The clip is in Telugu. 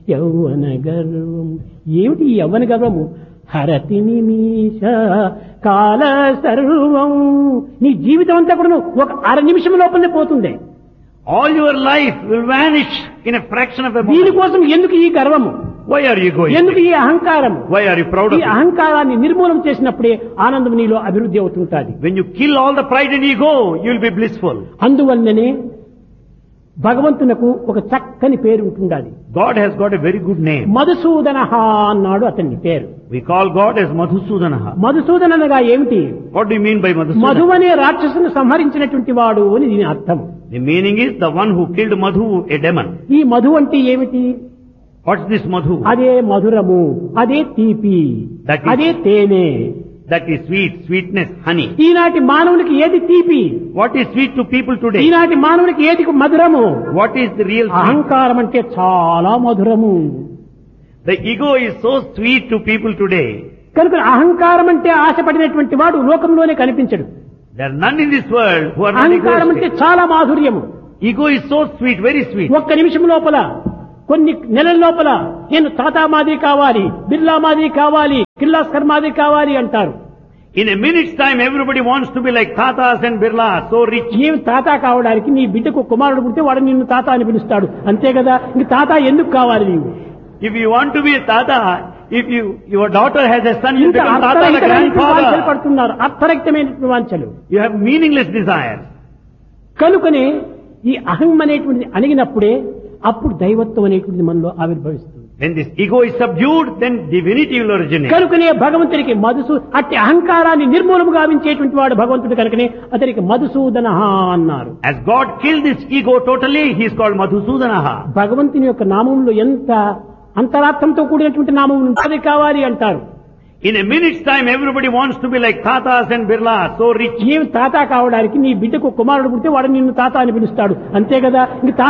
యౌవన గర్వం. ఏమిటి ఈ యౌవన గర్వము? హరతి నిమిష కాల సర్వం. నీ జీవితం అంతా కూడా ఒక అర నిమిషం లోపలనే పోతుంది. All your life will vanish in a fraction of a moment. దీనికోసం ఎందుకు ఈ గర్వము? Why are you going? ఎందుకు ఈ అహంకారం? Why are you proud of ఈ it? అహంకారాన్ని నిర్మూలన చేసినప్పుడే ఆనందం నీలో అభివృద్ధి అవుతుంటుంది. When you kill all the pride and ego, you will be blissful. అందువల్లనే భగవంతునకు ఒక చక్కని పేరు ఉంటుండాలి. God has got a very good name. మధుసూదనః అన్నాడు అతని పేరు. We call God as Madhusudanaha. మధుసూదనగా ఏమిటి? What do you mean by Madhu Madhusudana? అనే రాక్షసును సంహరించినటువంటి వాడు అని దీని అర్థం. The meaning is the one who killed Madhu, a demon. ఈ మధు అంటే ఏమిటి? What's this Madhu? అదే మధురము, అదే తీపి, That is- అదే తేనె. That is sweet, sweetness, honey. ఈనాటి మానవునికి ఏది తీపి? What is sweet to people today? ఈనాటి మానవునికి ఏది మధురము? What is the real sweet? అహంకారం అంటే చాలా మధురము. The ego is so sweet to people today. కనుక అహంకారం అంటే ఆశపడినటువంటి వాడు లోకంలోనే కనిపించడు. There are none in this world who are not అహంకారం అంటే egoistic. చాలా మాధుర్యము. Ego is so sweet, very sweet. ఒక్క నిమిషం లోపల, కొన్ని నెలల లోపల నేను టాటా మాదిరి కావాలి, బిర్లా మాదిరి కావాలి, కిర్లాస్కర్ మాదిరి కావాలి అంటారు. In a minute's time, everybody wants to be like Tatas and Birla, so rich. ఏమి తాతా కావడానికి? నీ బిడ్డకు కుమారుడు పుడితే వాడు నిన్ను తాత అని పిలుస్తాడు, అంతే కదా. ఇంక తాత ఎందుకు కావాలి నీవు? If you want to be a Tata, if your daughter has a son, you ఇంత become Tata, the అర్థరహితమైనటువంటి వాంఛలు grandfather. పడుతున్నారు, అర్థరహితమైనటువంటి వాంఛలు. You have meaningless desires. కనుకనే ఈ అహం అనేటువంటిది అణిగినప్పుడే అప్పుడు దైవత్వం అనేటువంటిది మనలో ఆవిర్భవిస్తుంది. When this ego is subdued, then divinity will originate. కనుకనే భగవంతునికి అట్టి అహంకారాన్ని నిర్మూలము గావించేటువంటి వాడు భగవంతుడు. కనుకనే అతనికి మధుసూదన అన్నారు. As God killed this ego totally, he is called Madhusudanaha. భగవంతుని యొక్క నామంలో ఎంత అంతరార్థంతో కూడినటువంటి నామం అది కావాలి అంటారు. In a minute's time, everybody wants to be like Tatas and Birla, so rich. ఏమి తాత కావడానికి? నీ బిడ్డకు కుమారుడు పుడితే వాడు నిన్ను తాత అని పిలుస్తాడు, అంతే కదా. ఇంక